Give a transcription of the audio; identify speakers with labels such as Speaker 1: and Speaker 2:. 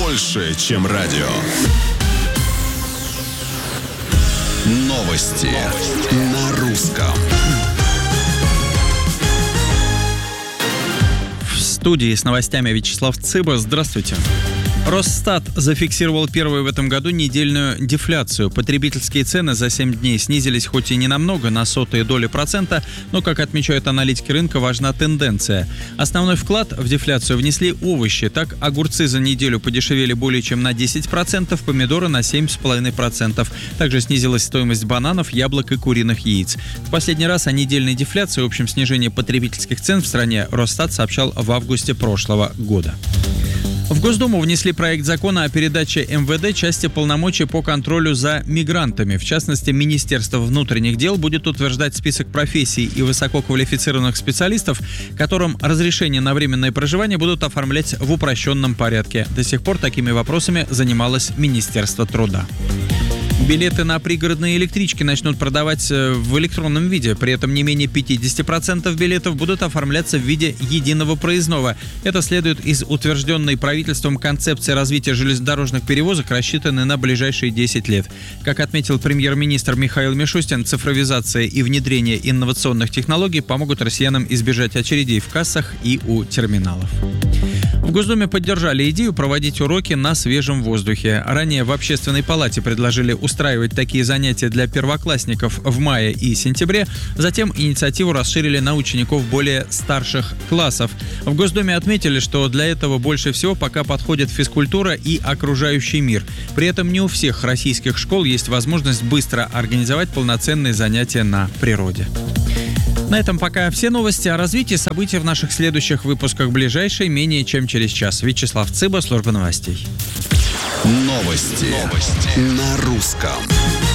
Speaker 1: больше, чем радио. Новости на русском.
Speaker 2: В студии с новостями Вячеслав Цыба. Здравствуйте. Росстат зафиксировал первую в этом году недельную дефляцию. Потребительские цены за 7 дней снизились хоть и не намного, на 0,01%, но, как отмечают аналитики рынка, важна тенденция. Основной вклад в дефляцию внесли овощи. Так, огурцы за неделю подешевели более чем на 10%, помидоры на 7,5%. Также снизилась стоимость бананов, яблок и куриных яиц. В последний раз о недельной дефляции и общем снижении потребительских цен в стране Росстат сообщал в августе прошлого года. В Госдуму внесли проект закона о передаче МВД части полномочий по контролю за мигрантами. В частности, Министерство внутренних дел будет утверждать список профессий и высококвалифицированных специалистов, которым разрешение на временное проживание будут оформлять в упрощенном порядке. До сих пор такими вопросами занималось Министерство труда. Билеты на пригородные электрички начнут продавать в электронном виде. При этом не менее 50% билетов будут оформляться в виде единого проездного. Это следует из утвержденной правительством концепции развития железнодорожных перевозок, рассчитанной на ближайшие 10 лет. Как отметил премьер-министр Михаил Мишустин, цифровизация и внедрение инновационных технологий помогут россиянам избежать очередей в кассах и у терминалов. В Госдуме поддержали идею проводить уроки на свежем воздухе. Ранее в Общественной палате предложили устраивать такие занятия для первоклассников в мае и сентябре. Затем инициативу расширили на учеников более старших классов. В Госдуме отметили, что для этого больше всего пока подходят физкультура и окружающий мир. При этом не у всех российских школ есть возможность быстро организовать полноценные занятия на природе. На этом пока все новости. О развитии событий в наших следующих выпусках ближайшие менее чем через час. Вячеслав Цыба, служба новостей.
Speaker 1: Новости на русском.